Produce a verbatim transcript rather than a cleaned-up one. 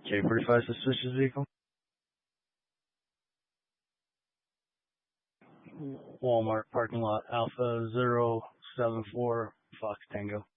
K forty-five suspicious vehicle. Walmart parking lot, Alpha zero seven four Fox Tango.